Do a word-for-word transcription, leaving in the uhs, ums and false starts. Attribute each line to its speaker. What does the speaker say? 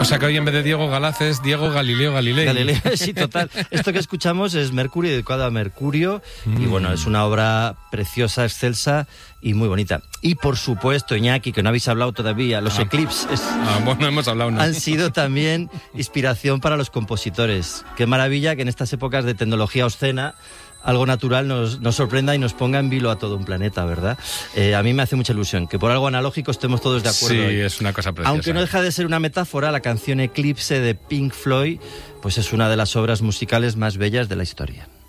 Speaker 1: O sea que hoy en vez de Diego Galaz es Diego Galileo Galilei.
Speaker 2: Galileo, sí, total. Esto que escuchamos es Mercurio, dedicado a Mercurio, mm. y bueno, es una obra preciosa, excelsa y muy bonita. Y por supuesto, Iñaki, que no habéis hablado todavía, los
Speaker 1: ah.
Speaker 2: eclipses
Speaker 1: ah, bueno, hemos hablado, ¿no?
Speaker 2: han sido también inspiración para los compositores. Qué maravilla que en estas épocas de tecnología obscena algo natural nos, nos sorprenda y nos ponga en vilo a todo un planeta, ¿verdad? Eh, a mí me hace mucha ilusión que por algo analógico estemos todos de acuerdo.
Speaker 1: Sí,
Speaker 2: hoy.
Speaker 1: Es una cosa preciosa.
Speaker 2: Aunque no deja de ser una metáfora, la canción Eclipse de Pink Floyd pues es una de las obras musicales más bellas de la historia.